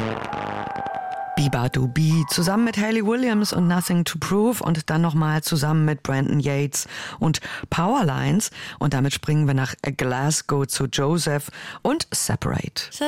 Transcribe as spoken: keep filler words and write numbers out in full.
Biba to Be zusammen mit Hayley Williams und Nothing to Prove und dann nochmal zusammen mit Brandon Yates und Powerlines. Und damit springen wir nach Glasgow zu Joseph und Separate.